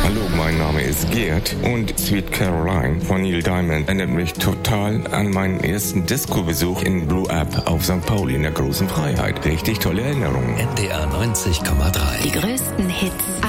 Hallo, mein Name ist Gerd und Sweet Caroline von Neil Diamond erinnert mich total an meinen ersten Disco-Besuch in Blue Up auf St. Pauli in der Großen Freiheit. Richtig tolle Erinnerungen. NDR 90,3. Die größten Hits